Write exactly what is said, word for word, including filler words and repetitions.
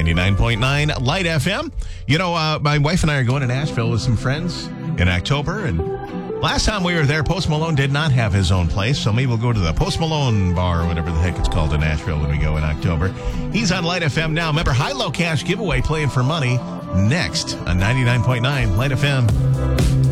ninety-nine point nine Light F M. You know, uh, my wife and I are going to Nashville with some friends in October, and last time we were there, Post Malone did not have his own place, so maybe we'll go to the Post Malone bar or whatever the heck it's called in Nashville when we go in October. He's on Light F M now. Remember, high-low cash giveaway playing for money next on ninety-nine point nine Light F M.